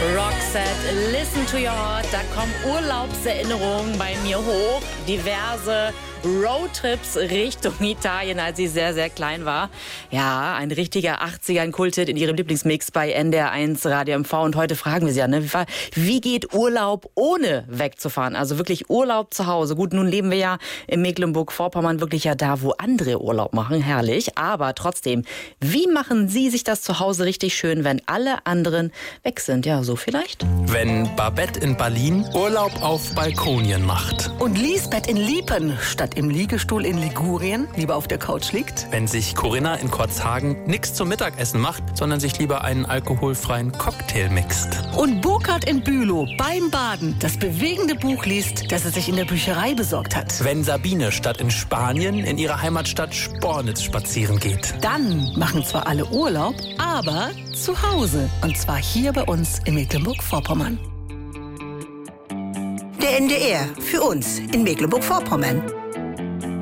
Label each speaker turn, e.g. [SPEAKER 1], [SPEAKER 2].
[SPEAKER 1] Roxette, Listen to Your Heart. Da kommen Urlaubserinnerungen bei mir hoch. Diverse Roadtrips Richtung Italien, als sie sehr, sehr klein war. Ja, ein richtiger 80er-Kulthit in ihrem Lieblingsmix bei NDR1 Radio MV. Und heute fragen wir sie ja, ne, wie geht Urlaub ohne wegzufahren? Also wirklich Urlaub zu Hause. Gut, nun leben wir ja in Mecklenburg-Vorpommern wirklich ja da, wo andere Urlaub machen. Herrlich. Aber trotzdem, wie machen Sie sich das zu Hause richtig schön, wenn alle anderen weg sind? Ja, so vielleicht.
[SPEAKER 2] Wenn Babette in Berlin Urlaub auf Balkonien macht.
[SPEAKER 3] Und Lisbeth in Liepen statt im Liegestuhl in Ligurien lieber auf der Couch liegt.
[SPEAKER 2] Wenn sich Corinna in Kotzhagen nichts zum Mittagessen macht, sondern sich lieber einen alkoholfreien Cocktail mixt.
[SPEAKER 3] Und Burkhard in Bülow beim Baden das bewegende Buch liest, das er sich in der Bücherei besorgt hat.
[SPEAKER 2] Wenn Sabine statt in Spanien in ihrer Heimatstadt Spornitz spazieren geht.
[SPEAKER 3] Dann machen zwar alle Urlaub, aber zu Hause. Und zwar hier bei uns in Mecklenburg-Vorpommern.
[SPEAKER 4] Der NDR für uns in Mecklenburg-Vorpommern.